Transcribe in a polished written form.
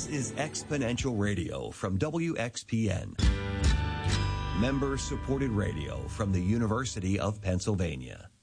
This is Exponential Radio from WXPN. Member-supported radio from the University of Pennsylvania.